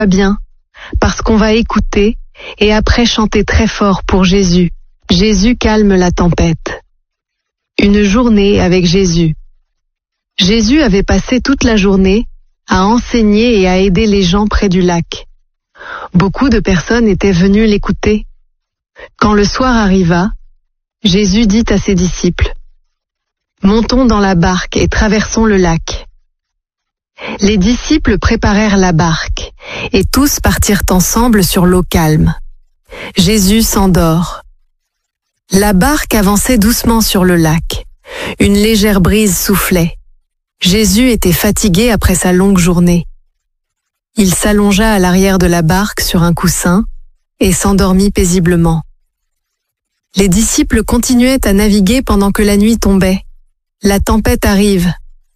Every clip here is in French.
bien, parce qu'on va écouter et après chanter très fort pour Jésus. Jésus calme la tempête. Une journée avec Jésus. Jésus avait passé toute la journée à enseigner et à aider les gens près du lac. Beaucoup de personnes étaient venues l'écouter. Quand le soir arriva, Jésus dit à ses disciples, « Montons dans la barque et traversons le lac. » Les disciples préparèrent la barque, et tous partirent ensemble sur l'eau calme. Jésus s'endort. La barque avançait doucement sur le lac. Une légère brise soufflait. Jésus était fatigué après sa longue journée. Il s'allongea à l'arrière de la barque sur un coussin et s'endormit paisiblement. Les disciples continuaient à naviguer pendant que la nuit tombait. La tempête arrive.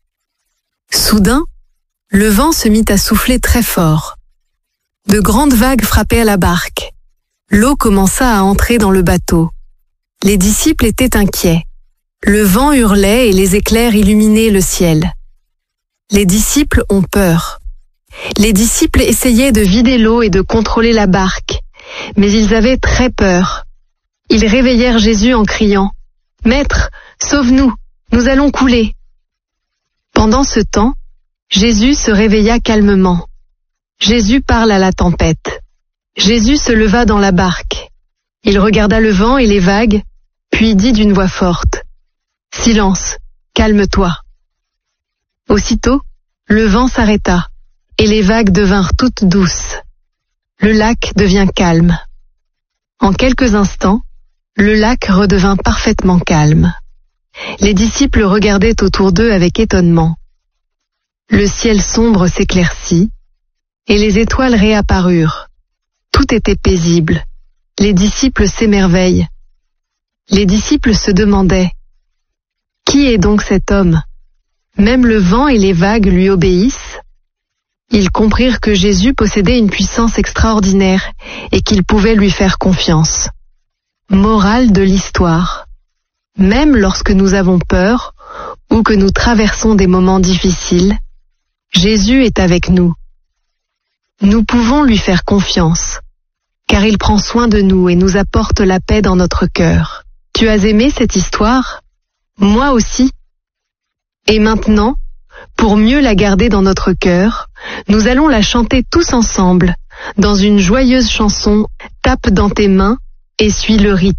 Soudain, le vent se mit à souffler très fort. De grandes vagues frappaient la barque. L'eau commença à entrer dans le bateau. Les disciples étaient inquiets. Le vent hurlait et les éclairs illuminaient le ciel. Les disciples ont peur. Les disciples essayaient de vider l'eau et de contrôler la barque, mais ils avaient très peur. Ils réveillèrent Jésus en criant « Maître, sauve-nous, nous allons couler !» Pendant ce temps, Jésus se réveilla calmement. Jésus parle à la tempête. Jésus se leva dans la barque. Il regarda le vent et les vagues, puis dit d'une voix forte « Silence, calme-toi !» Aussitôt, le vent s'arrêta et les vagues devinrent toutes douces. Le lac devient calme. En quelques instants, le lac redevint parfaitement calme. Les disciples regardaient autour d'eux avec étonnement. Le ciel sombre s'éclaircit et les étoiles réapparurent. Tout était paisible. Les disciples s'émerveillent. Les disciples se demandaient « Qui est donc cet homme ? Même le vent et les vagues lui obéissent ?» Ils comprirent que Jésus possédait une puissance extraordinaire et qu'ils pouvaient lui faire confiance. Morale de l'histoire. Même lorsque nous avons peur ou que nous traversons des moments difficiles, Jésus est avec nous. Nous pouvons lui faire confiance, car il prend soin de nous et nous apporte la paix dans notre cœur. Tu as aimé cette histoire ? Moi aussi. Et maintenant, pour mieux la garder dans notre cœur, nous allons la chanter tous ensemble, dans une joyeuse chanson « Tape dans tes mains et suis le rythme ».